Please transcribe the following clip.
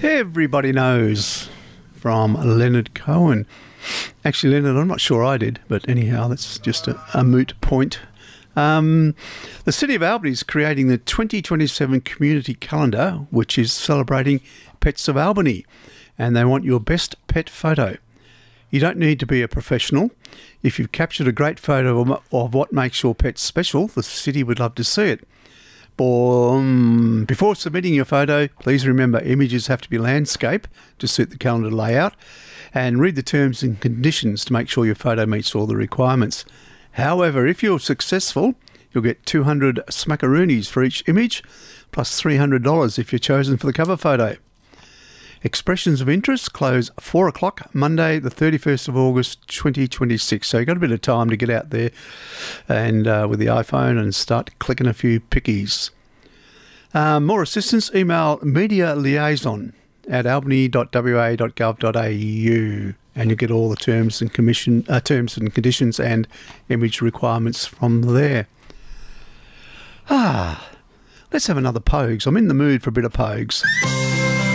Everybody knows from Leonard Cohen. Actually, Leonard, I'm not sure I did, but anyhow, that's just a moot point. The City of Albany is creating the 2027 Community Calendar, which is celebrating Pets of Albany, and they want your best pet photo. You don't need to be a professional. If you've captured a great photo of what makes your pet special, the city would love to see it. Before submitting your photo, please remember images have to be landscape to suit the calendar layout, and read the terms and conditions to make sure your photo meets all the requirements. However, if you're successful, you'll get 200 smackaroonies for each image, plus $300 if you're chosen for the cover photo. Expressions of interest close 4 o'clock, Monday, the 31st of August, 2026. So you've got a bit of time to get out there and with the iPhone and start clicking a few pickies. More assistance, email medialiaison@albany.wa.gov.au and you get all the terms and conditions and image requirements from there. Let's have another Pogues. I'm in the mood for a bit of Pogues.